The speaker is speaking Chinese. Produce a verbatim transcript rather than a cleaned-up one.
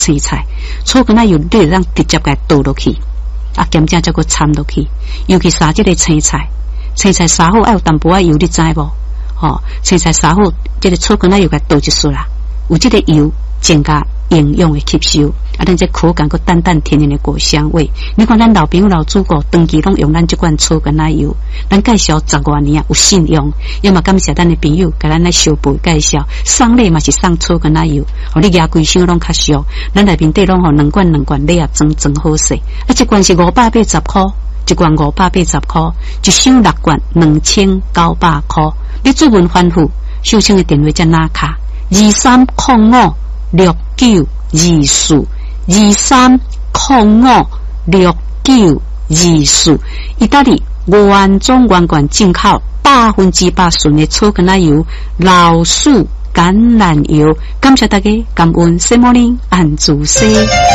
青菜，草根仔油你会当直接给倒落去，啊，兼正再个掺落去，尤其杀这个青菜，青菜杀好爱有淡薄仔油，你知无？哦，青菜杀好，这个草根仔油给倒一丝啦，有这个油增加营养的吸收，啊，咱这口感个淡淡甜甜的果香味。你看咱老朋友老祖国长期拢用咱这款草根仔油，咱介绍十多年啊，有信用。要么感谢咱的朋友，给咱来小辈介绍，送礼嘛是送草根仔油，互你牙规箱拢较俗。咱内面底拢吼两罐两罐礼啊，装装好势。啊，一罐是五百八十块，一罐五百八十块，一箱六罐两千九百块。你主文反复，秀清的电话在哪卡？二三零五六九二四，二三零五六九二四。意大利原装原罐进口百分之百纯的草根仔油、老树橄榄油。感谢大家，感恩 Good morning 安主席。